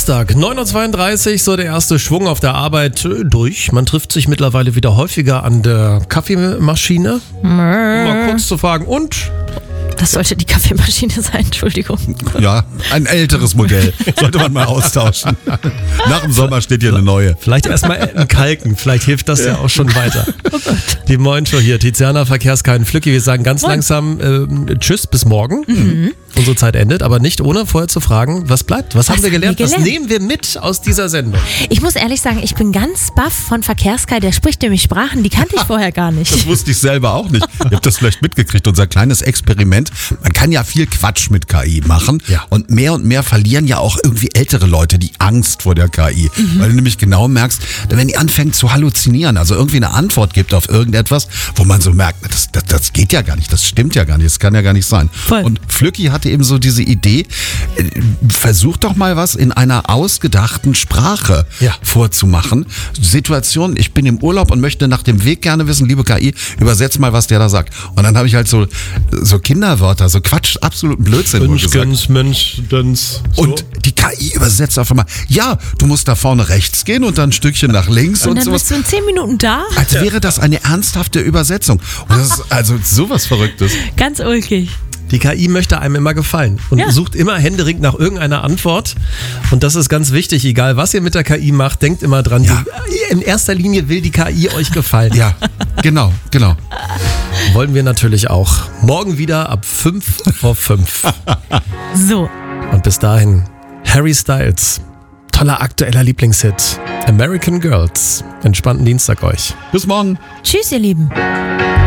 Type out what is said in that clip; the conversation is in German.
Dienstag, 9.32 Uhr, so der erste Schwung auf der Arbeit durch. Man trifft sich mittlerweile wieder häufiger an der Kaffeemaschine. Um mal kurz zu fragen, und? Das sollte die Kaffeemaschine sein, Entschuldigung. Ja, ein älteres Modell. Sollte man mal austauschen. Nach dem Sommer steht hier eine neue. Vielleicht erstmal kalken, vielleicht hilft das ja auch schon weiter. Oh Gott. Die Moin-Show hier, Tiziana, Verkehrskein, Flücki. Wir sagen ganz langsam Tschüss, bis morgen. Unsere Zeit endet, aber nicht ohne vorher zu fragen, was bleibt? Was haben wir gelernt? Was nehmen wir mit aus dieser Sendung? Ich muss ehrlich sagen, ich bin ganz baff von Verkehrskai. Der spricht nämlich Sprachen, die kannte ich vorher gar nicht. Das wusste ich selber auch nicht. Ihr habt das vielleicht mitgekriegt, unser kleines Experiment. Man kann ja viel Quatsch mit KI machen. Ja. Und mehr verlieren ja auch irgendwie ältere Leute die Angst vor der KI. Weil du nämlich genau merkst, wenn die anfängt zu halluzinieren, also irgendwie eine Antwort gibt auf irgendetwas, wo man so merkt, das geht ja gar nicht, das stimmt ja gar nicht, das kann ja gar nicht sein. Voll. Und Flücki hatte eben so diese Idee, versuch doch mal was in einer ausgedachten Sprache vorzumachen. Situation, ich bin im Urlaub und möchte nach dem Weg gerne wissen, liebe KI, übersetz mal, was der da sagt. Und dann habe ich halt so Kinderwörter, so Quatsch, absoluten Blödsinn gesagt. Mensch, Döns. So. Und die KI übersetzt auf einmal, ja, du musst da vorne rechts gehen und dann ein Stückchen nach links Und dann sowas. bist du in 10 Minuten da? Als wäre das eine ernsthafte Übersetzung. Und das ist also sowas Verrücktes. Ganz ulkig. Die KI möchte einem immer gefallen und sucht immer händeringend nach irgendeiner Antwort. Und das ist ganz wichtig, egal was ihr mit der KI macht, denkt immer dran, in erster Linie will die KI euch gefallen. Ja, genau. Wollen wir natürlich auch. Morgen wieder ab 5:05. So. Und bis dahin, Harry Styles, toller aktueller Lieblingshit, American Girls. Entspannten Dienstag euch. Bis morgen. Tschüss, ihr Lieben.